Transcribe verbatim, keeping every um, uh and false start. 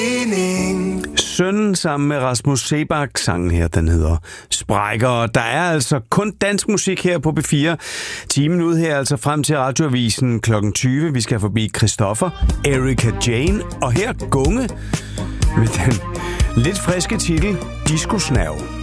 Sønnen sammen med Rasmus Seebach, sangen her, den hedder Sprækker. Og der er altså kun dansk musik her på B fire. Timen ud her, altså frem til Radioavisen klokken tyve. Vi skal forbi Christoffer, Erika Jane og her Gunge med den lidt friske titel Disco Snæv.